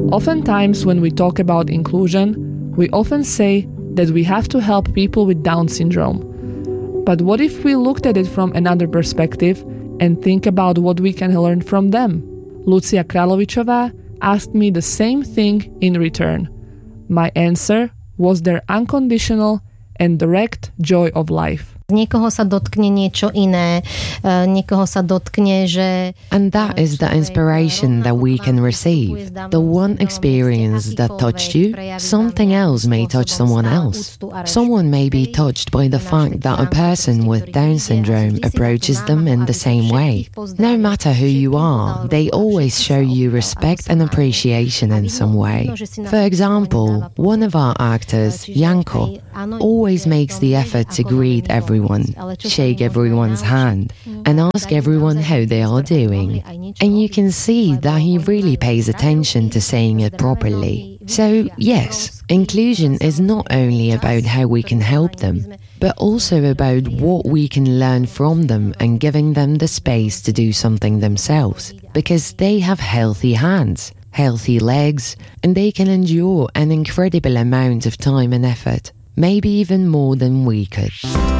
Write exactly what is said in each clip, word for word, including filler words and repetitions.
Oftentimes when we talk about inclusion, we often say that we have to help people with Down syndrome. But what if we looked at it from another perspective and think about what we can learn from them? Lucia Kralovičová asked me the same thing in return. My answer was their unconditional and direct joy of life. Niekoho sa dotkne niečo iné, niekoho sa dotkne, že... And that is the inspiration that we can receive. The one experience that touched you, something else may touch someone else. Someone may be touched by the fact that a person with Down syndrome approaches them in the same way. No matter who you are, they always show you respect and appreciation in some way. For example, one of our actors, Janko, always makes the effort to greet everyone. Shake everyone's hand and ask everyone how they are doing. And you can see that he really pays attention to saying it properly. So yes, inclusion is not only about how we can help them, but also about what we can learn from them and giving them the space to do something themselves, because they have healthy hands, healthy legs, and they can endure an incredible amount of time and effort, maybe even more than we could.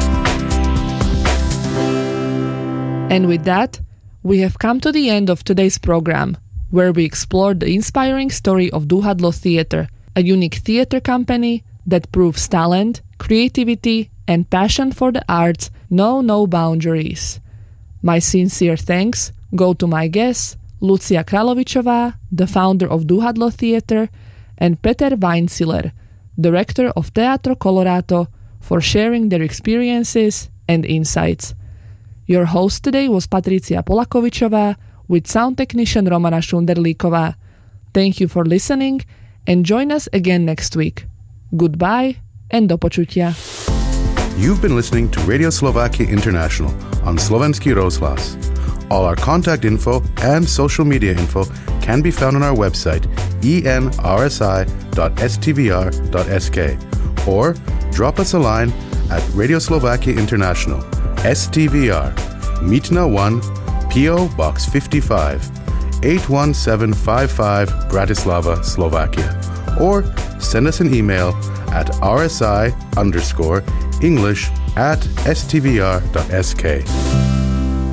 And with that, we have come to the end of today's program, where we explored the inspiring story of Duhadlo Theatre, a unique theatre company that proves talent, creativity, and passion for the arts know no boundaries. My sincere thanks go to my guests, Lucia Kralovičová, the founder of Duhadlo Theatre, and Peter Weinziller, director of Teatro Colorato, for sharing their experiences and insights. Your host today was Patricia Polakovičová with sound technician Romana Šunderlíková. Thank you for listening and join us again next week. Goodbye and do počutia. You've been listening to Radio Slovakia International on Slovenský rozhlas. All our contact info and social media info can be found on our website e n r s i dot s t v r dot s k or drop us a line at Radio Slovakia International, S T V R, Mýtna one, P O Box fifty-five, eight one seven five five, Bratislava, Slovakia. Or send us an email at rsi underscore English at s t v r dot s k.